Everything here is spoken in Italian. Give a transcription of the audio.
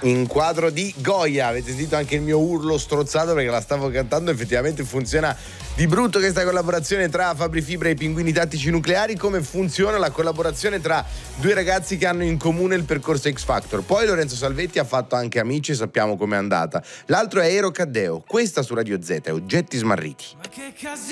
in quadro di Goya. Avete sentito anche il mio urlo strozzato perché la stavo cantando. Effettivamente funziona di brutto questa collaborazione tra Fabri Fibra e i Pinguini Tattici Nucleari. Come funziona la collaborazione tra due ragazzi che hanno in comune il percorso X Factor. Poi Lorenzo Salvetti ha fatto anche Amici e sappiamo com'è andata. L'altro è Ero Caddeo. Questa su Radio Z, Oggetti Smarriti. Ma che casino